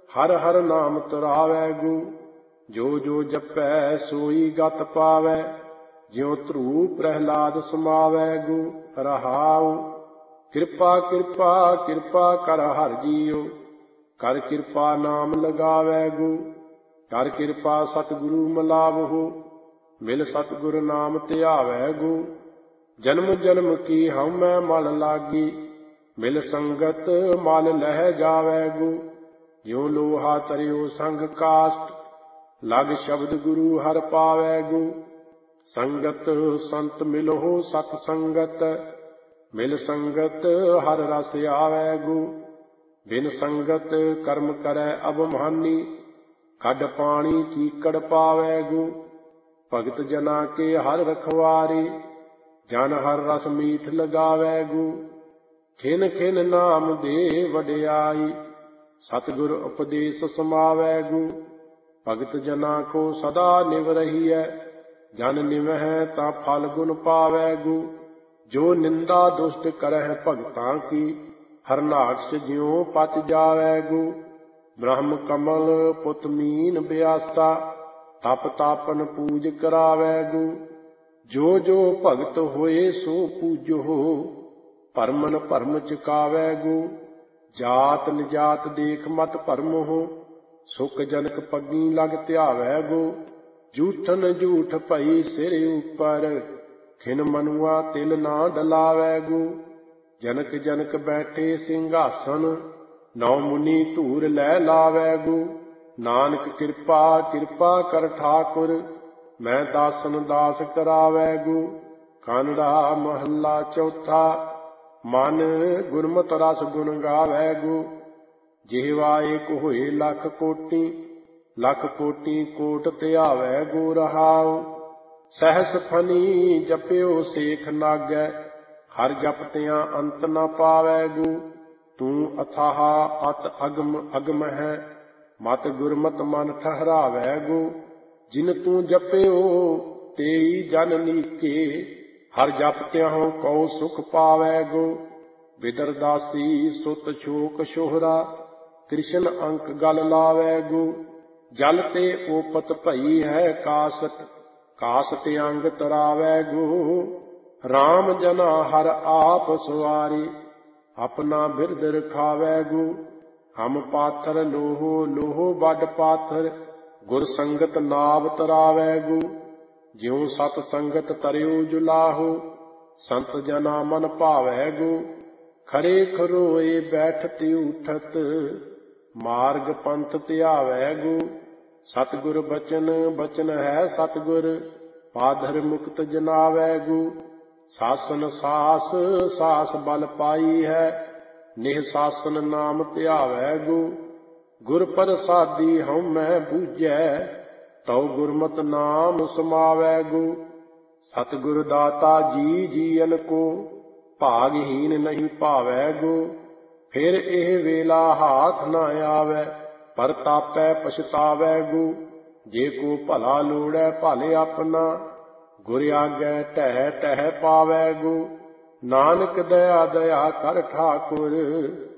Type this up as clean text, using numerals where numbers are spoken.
ਹਰ ਹਰ ਨਾਮ ਤੁਰਾਵੈ ਗੋ। ਜੋ ਜੋ ਜਪੈ ਸੋਈ ਗਤ ਪਾਵੈ, ਜਿਉ ਧਰੂ ਪ੍ਰਹਿਲਾਦ ਸਮਾਵੈ ਗੋ। ਰਹਾਉ। ਕਿਰਪਾ ਕਿਰਪਾ ਕਿਰਪਾ ਕਰ ਹਰਿ ਜੀਉ, ਕਰ ਕਿਰਪਾ ਨਾਮ ਲਗਾਵੈ ਗੋ। ਕਰ ਕਿਰਪਾ ਸਤਿਗੁਰੂ ਮਿਲਾਵਹੁ, ਮਿਲ ਸਤਿਗੁਰ ਨਾਮ ਧਿਆਵੈ ਗੋ। ਜਨਮ ਜਨਮ ਕੀ ਹਉਮੈ ਮਲ ਲਾਗੀ, ਮਿਲ ਸੰਗਤ ਮਲ ਲਹਿ ਜਾਵੈ ਗੋ। ਜਿਉ ਲੋਹਾ ਤਰਿਓ ਸੰਗ ਕਾਸ਼ਟ, ਲਗ ਸ਼ਬਦ ਗੁਰੂ ਹਰਿ ਪਾਵੈ ਗੋ। ਸੰਗਤ ਸੰਤ ਮਿਲਹੁ ਸਤ ਸੰਗਤ, ਮਿਲ ਸੰਗਤ ਹਰਿ ਰਸ ਆਵੈ ਗੋ। ਬਿਨ ਸੰਗਤ ਕਰਮ ਕਰੈ ਅਭਿਮਾਨੀ, ਖੱਡ ਪਾਣੀ ਚੀਕੜ ਪਾਵੈ ਗੋ। ਭਗਤ ਜਨਾ ਕੇ ਹਰਿ ਰਖਵਾਰੇ, ਜਨ ਹਰਿ ਰਸ ਮੀਠ ਲਗਾਵੈ ਗੋ। ਖਿਨ ਖਿਨ ਨਾਮ ਦੇ ਵਡਿਆਈ, ਸਤਿਗੁਰ ਉਪਦੇਸ ਸਮਾਵੈ ਗੋ। ਭਗਤ ਜਨਾ ਕੋ ਸਦਾ ਨਿਵ ਰਹੀਐ, ਜਨ ਨਿਵਹਿ ਤਾਂ ਫਲ ਗੁਣ ਪਾਵੈ ਗੋ। ਜੋ ਨਿੰਦਾ ਦੁਸ਼ਟ ਕਰਹਿ ਭਗਤਾਂ ਕੀ, ਹਰਨਾਕਸ਼ ਜਿਉ ਪਚ ਜਾਵੈ ਗੋ। ਬ੍ਰਹਮ ਕਮਲ ਪੁੱਤ ਮੀਨ ਬਿਆਸਾ, ਤਪ ਤਾਪਨ ਪੂਜ ਕਰਾਵੈ ਗੋ। ਜੋ ਜੋ ਭਗਤ ਹੋਏ ਸੋ ਪੂਜੋ, ਭਰਮਨ ਭਰਮ ਚੁਕਾਵੈ ਗੋ। ਜਾਤ ਨਿਜਾਤ ਦੇਖ ਮਤ ਭਰਮਹੁ, ਸੁਖ ਜਨਕ ਪੱਗੀ ਲਗ ਧਿਆਵੈ ਗੋ। ਜੂਠਨ ਜੂਠ ਭਈ ਸਿਰ ਉਪਰ, ਖਿਨ ਮਨੁਆ ਤਿਲ ਨਾ ਡਲਾਵੈ ਗੋ। ਜਨਕ ਜਨਕ ਬੈਠੇ ਸਿੰਘਾਸਨ, ਨੌ ਮੁਨੀ ਧੂਰ ਲੈ ਲਾਵੈ ਗੋ। ਨਾਨਕ ਕਿਰਪਾ ਕਿਰਪਾ ਕਰ ਠਾਕੁਰ, ਮੈਂ ਦਾਸਨ ਦਾਸ ਕਰਾਵੈ ਗੋ। ਕਾਨੜਾ ਮਹੱਲਾ ਚੌਥਾ। ਮਨ ਗੁਰਮਤਿ ਰਸ ਗੁਣ ਗਾਵੈ ਗੋ। ਜਿਹਵਾ ਏਕ ਹੋਏ ਲੱਖ ਕੋਟੀ, ਲੱਖ ਕੋਟੀ ਕੋਟ ਧਿਆਵੈ ਗੋ। ਰਹਾਉ। ਸਹਿਸ ਫਨੀ ਜਪਿਓ ਸੇਖ ਨਾਗੈ, ਹਰਿ ਜਪਤਿਆਂ ਅੰਤ ਨ ਪਾਵੈ ਗੋ। ਤੂੰ ਅਥਾਹ ਅਤ ਅਗਮ ਅਗਮ ਹੈ, ਮਤ ਗੁਰਮਤਿ ਮਨ ਠਹਰਾਵੈ ਗੋ। ਜਿਨ ਤੂੰ ਜਪਿਓ ਤੇਈ ਜਨ ਨੀਕੇ, ਹਰਿ ਜਪਤਿਆਂ ਕਉ ਸੁਖ ਪਾਵੈ ਗੋ। ਬਿਦਰ ਦਾਸੀ ਸੁਤ ਛੋਕ ਸ਼ੋਹਰਾ, ਕ੍ਰਿਸ਼ਨ ਅੰਕ ਗਲ ਲਾਵੈ ਗੋ। ਜਲ ਤੇ ਓਪਤ ਭਈ ਹੈ ਕਾਸਟ, ਕਾਸਟ ਅੰਗ ਤਰਾਵੈ ਗੋ। ਰਾਮ ਜਨਾ ਹਰ ਆਪ ਸਵਾਰੇ, ਆਪਣਾ ਬਿਰਦ ਰਖਾਵੈ ਗੋ। ਹਮ ਪਾਥਰ ਲੋਹੋ ਲੋਹੋ ਵੱਡ ਪਾਥਰ, ਗੁਰ ਸੰਗਤ ਨਾਵ ਤਰਾਵੈ ਗੋ। ਜਿਉ ਸਤ ਸੰਗਤ ਤਰਿਓ ਜੁਲਾਹੋ, ਸੰਤ ਜਨਾ ਮਨ ਭਾਵੈ ਗੋ। ਖਰੇ ਖਰੋਏ ਬੈਠਤ ਉਠਤ, ਮਾਰਗ ਪੰਥ ਧਿਆਵੈ ਗੋ। ਸਤਿਗੁਰ ਬਚਨ ਬਚਨ ਹੈ ਸਤਿਗੁਰ, ਪਾਧਰ ਮੁਕਤ ਜਨਾਵੈ ਗੋ। ਸਾਸਨ ਸਾਸ ਸਾਸ ਬਲ ਪਾਈ ਹੈ, ਨਿਹ ਸਾਸਨ ਨਾਮ ਧਿਆਵੈ ਗੋ। ਗੁਰ ਪ੍ਰਸਾਦੀ ਹਉਮੈ ਬੂਝੈ, ਤਉ ਗੁਰਮਤਿ ਨਾਮ ਸਮਾਵੈ ਗੋ। ਸਤਿਗੁਰ ਦਾਤਾ ਜੀ ਜੀਅਨ ਕੋ, ਭਾਗਹੀਨ ਨਹੀਂ ਭਾਵੈ ਗੋ। ਫਿਰ ਇਹ ਵੇਲਾ ਹਾਥ ਨ ਆਵੈ, ਪਰਤਾਪੈ ਪਛਤਾਵੈ ਗੋ। ਜੇ ਕੋ ਭਲਾ ਲੋੜੈ ਭਲ ਆਪਣਾ, ਗੁਰ ਆਗੈ ਟਹਿ ਟਹਿ ਪਾਵੈ ਗੋ। ਨਾਨਕ ਦਇਆ ਦਇਆ ਕਰ ਠਾਕੁਰ,